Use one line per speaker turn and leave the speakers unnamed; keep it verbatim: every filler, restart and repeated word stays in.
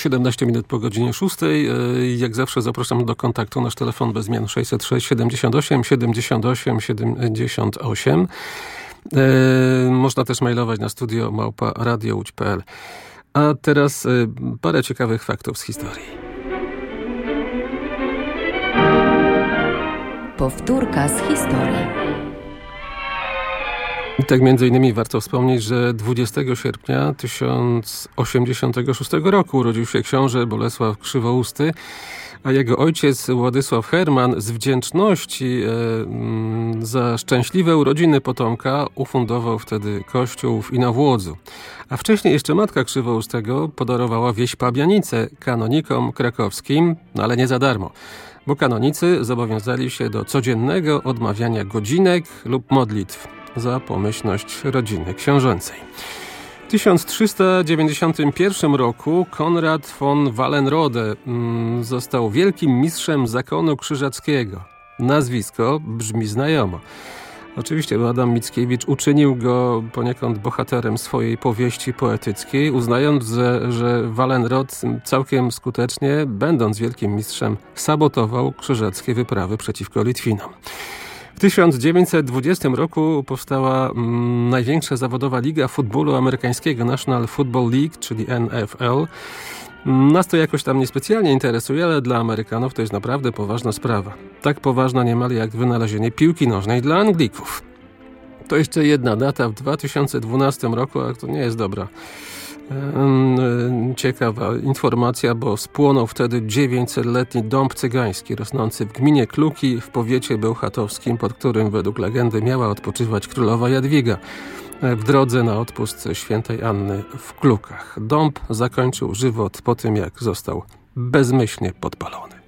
siedemnaście minut po godzinie szóstej. Jak zawsze zapraszam do kontaktu. Nasz telefon bez zmian sześćset sześć siedemdziesiąt osiem siedemdziesiąt osiem siedemdziesiąt osiem. Można też mailować na studio małpa radio łódź kropka p l. A teraz parę ciekawych faktów z historii.
Powtórka z historii.
I tak między innymi warto wspomnieć, że dwudziestego sierpnia tysiąc osiemdziesiątego szóstego roku urodził się książę Bolesław Krzywousty, a jego ojciec Władysław Herman z wdzięczności e, m, za szczęśliwe urodziny potomka ufundował wtedy kościół w Inowłodzu. A wcześniej jeszcze matka Krzywoustego podarowała wieś Pabianice kanonikom krakowskim, no ale nie za darmo, bo kanonicy zobowiązali się do codziennego odmawiania godzinek lub modlitw za pomyślność rodziny książęcej. W tysiąc trzysta dziewięćdziesiątym pierwszym roku Konrad von Wallenrode mm, został wielkim mistrzem zakonu krzyżackiego. Nazwisko brzmi znajomo. Oczywiście, bo Adam Mickiewicz uczynił go poniekąd bohaterem swojej powieści poetyckiej, uznając, że, że Wallenrod całkiem skutecznie, będąc wielkim mistrzem, sabotował krzyżackie wyprawy przeciwko Litwinom. W tysiąc dziewięćset dwudziestym roku powstała mm, największa zawodowa liga futbolu amerykańskiego, National Football League, czyli N F L. Nas to jakoś tam niespecjalnie interesuje, ale dla Amerykanów to jest naprawdę poważna sprawa. Tak poważna niemal jak wynalezienie piłki nożnej dla Anglików. To jeszcze jedna data w dwa tysiące dwunastym roku, a to nie jest dobra. Ciekawa informacja, bo spłonął wtedy dziewięćsetletni dąb cygański rosnący w gminie Kluki w powiecie bełchatowskim, pod którym według legendy miała odpoczywać królowa Jadwiga w drodze na odpust świętej Anny w Klukach. Dąb zakończył żywot po tym, jak został bezmyślnie podpalony.